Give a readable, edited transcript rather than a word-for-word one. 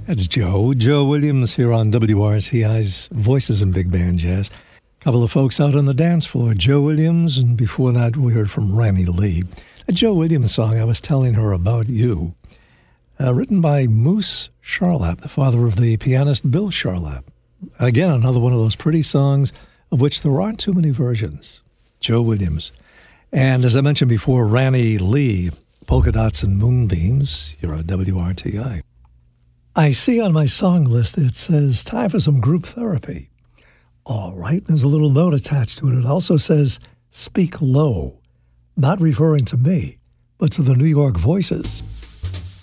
That's Joe Williams here on WRCI's Voices in Big Band Jazz. A couple of folks out on the dance floor, Joe Williams, and before that we heard from Ranny Lee. A Joe Williams song, I Was Telling Her About You, written by Moose Charlap, the father of the pianist Bill Charlap. Again, another one of those pretty songs of which there aren't too many versions. Joe Williams. And as I mentioned before, Ranny Lee, Polka Dots and Moonbeams, here on WRTI. I see on my song list it says, time for some group therapy. All right, there's a little note attached to it. It also says, speak low, not referring to me, but to the New York Voices.